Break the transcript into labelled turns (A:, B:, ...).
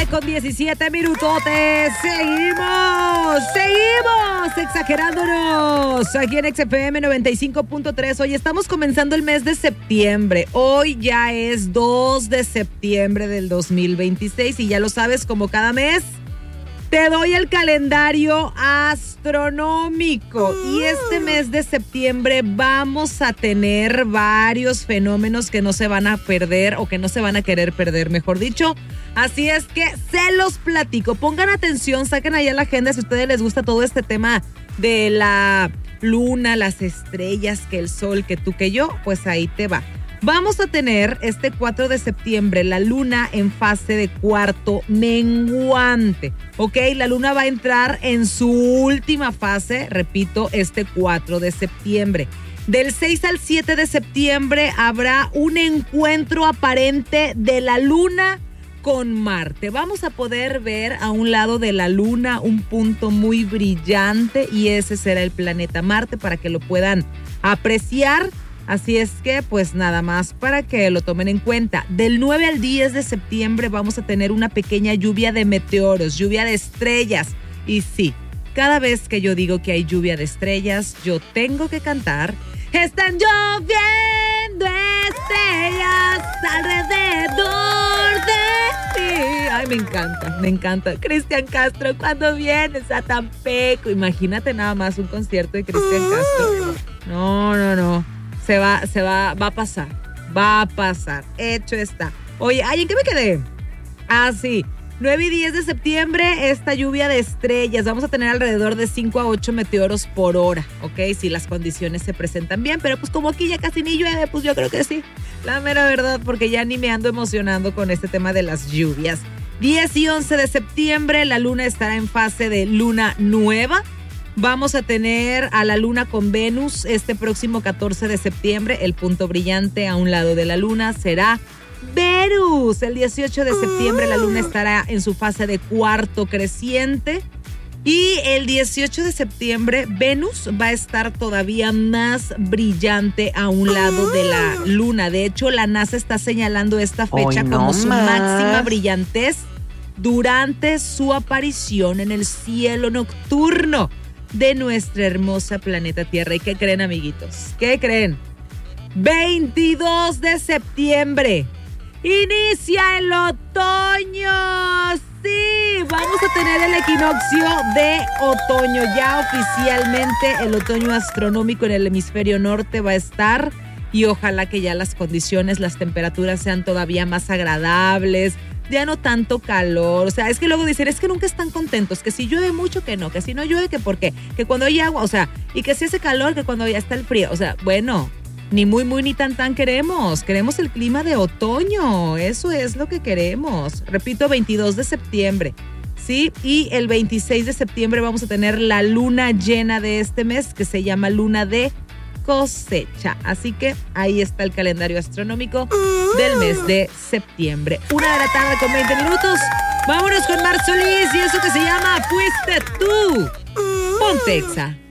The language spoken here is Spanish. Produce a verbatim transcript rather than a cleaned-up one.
A: con diecisiete minutotes. Seguimos, seguimos exagerándonos aquí en X F M noventa y cinco punto tres. Hoy estamos comenzando el mes de septiembre. Hoy ya es dos de septiembre del dos mil veintiséis y ya lo sabes, como cada mes te doy el calendario astronómico. Y este mes de septiembre vamos a tener varios fenómenos que no se van a perder o que no se van a querer perder, mejor dicho. Así es que se los platico. Pongan atención, saquen ahí a la agenda si a ustedes les gusta todo este tema de la luna, las estrellas, que el sol, que tú, que yo, pues ahí te va. Vamos a tener este cuatro de septiembre la luna en fase de cuarto menguante, ¿ok? La luna va a entrar en su última fase, repito, este cuatro de septiembre. Del seis al siete de septiembre habrá un encuentro aparente de la luna con Marte. Vamos a poder ver a un lado de la luna un punto muy brillante y ese será el planeta Marte para que lo puedan apreciar. Así es que, pues nada más para que lo tomen en cuenta. Del nueve al diez de septiembre vamos a tener una pequeña lluvia de meteoros, lluvia de estrellas. Y sí, cada vez que yo digo que hay lluvia de estrellas, yo tengo que cantar: están lloviendo estrellas alrededor de ti. Ay, me encanta, me encanta. Cristian Castro, ¿cuándo vienes a Tampico? Imagínate nada más un concierto de Cristian Castro. No, no, no. Se va, se va, va a pasar, va a pasar, hecho está. Oye, ay, ¿en qué me quedé? Ah, sí, nueve y diez de septiembre, esta lluvia de estrellas, vamos a tener alrededor de cinco a ocho meteoros por hora, ¿ok? Si las condiciones se presentan bien, pero pues como aquí ya casi ni llueve, pues yo creo que sí, la mera verdad, porque ya ni me ando emocionando con este tema de las lluvias. diez y once de septiembre, la luna estará en fase de luna nueva. Vamos a tener a la luna con Venus este próximo catorce de septiembre. El punto brillante a un lado de la luna será Venus. El dieciocho de septiembre la luna estará en su fase de cuarto creciente. Y el dieciocho de septiembre Venus va a estar todavía más brillante a un lado de la luna. De hecho, la NASA está señalando esta fecha
B: Hoy no
A: como su
B: más.
A: máxima brillantez durante su aparición en el cielo nocturno de nuestra hermosa planeta Tierra. ¿Y qué creen, amiguitos? ¿Qué creen? veintidós de septiembre inicia el otoño. Sí, vamos a tener el equinoccio de otoño. Ya oficialmente el otoño astronómico en el hemisferio norte va a estar y ojalá que ya las condiciones, las temperaturas sean todavía más agradables. Ya no tanto calor, o sea, es que luego dicen, es que nunca están contentos, que si llueve mucho, que no, que si no llueve, que por qué, que cuando hay agua, o sea, y que si hace calor, que cuando ya está el frío, o sea, bueno, ni muy, muy, ni tan, tan queremos, queremos el clima de otoño, eso es lo que queremos. Repito, veintidós de septiembre, ¿sí? Y el veintiséis de septiembre vamos a tener la luna llena de este mes, que se llama luna de cosecha. Así que ahí está el calendario astronómico del mes de septiembre. Una de la tarde con veinte minutos. Vámonos con Mar Solís y eso que se llama Fuiste Tú. Ponte Exa.